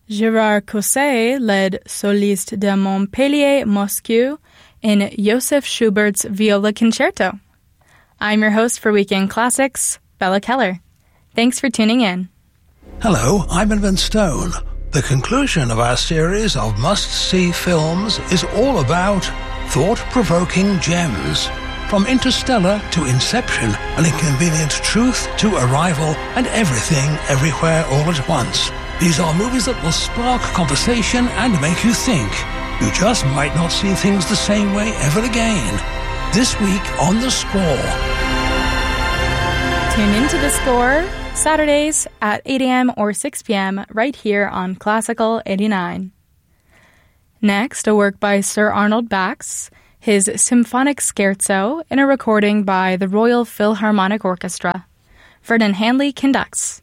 Gérard Cosset led Soliste de Montpellier, Moscou in Joseph Schubert's Viola Concerto. I'm your host for Weekend Classics, Bella Keller. Thanks for tuning in. Hello, I'm Edmund Stone. The conclusion of our series of must-see films is all about thought-provoking gems. From Interstellar to Inception, An Inconvenient Truth to Arrival, and Everything, Everywhere, All at Once. These are movies that will spark conversation and make you think. You just might not see things the same way ever again. This week on The Score. Tune into The Score, Saturdays at 8 a.m. or 6 p.m. right here on Classical 89. Next, a work by Sir Arnold Bax, his Symphonic Scherzo in a recording by the Royal Philharmonic Orchestra. Vernon Hanley conducts.